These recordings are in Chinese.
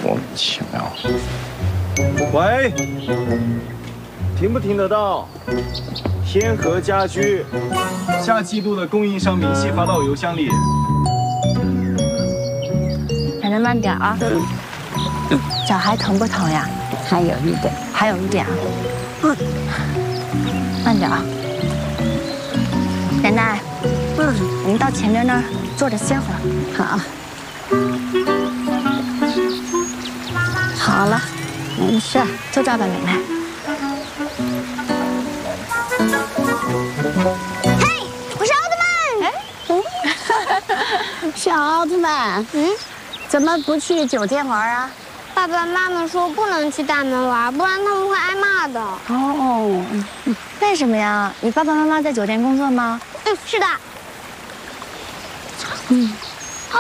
莫名其妙。 喂，听不听得到？天河家居下季度的供应商明细发到邮箱里。 奶奶慢点啊。脚还疼不疼呀？ 还有一点， 还有一点啊。慢点啊。奶奶，我们到前面那儿坐着歇会儿。 好。好了，没事， 就这儿吧，奶奶。 嘿，我是奥特曼。 小奥特曼，怎么不去酒店玩啊？ 爸爸妈妈说不能去大门玩，不然他们会挨骂的。 哦， 为什么呀？你爸爸妈妈在酒店工作吗？ 是的。 好。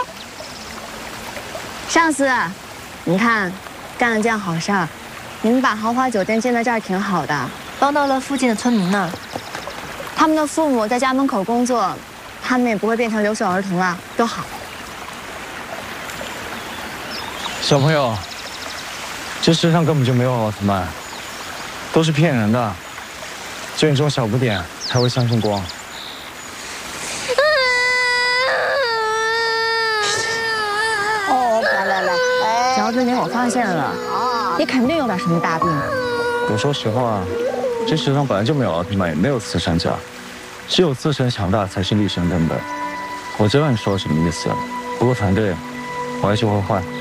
上司，你看，干了件好事儿，你们把豪华酒店建在这儿挺好的，帮到了附近的村民呢。他们的父母在家门口工作，他们也不会变成留守儿童了，多好。 小朋友，这世上根本就没有奥特曼，都是骗人的。就你这种小不点才会相信光。 哦，来， 小子，我发现了，你肯定有点什么大病。 我说实话，这世上本来就没有奥特曼，也没有慈善家，只有自身强大才是立身根本。我知道你说的什么意思，不过团队我还是会换。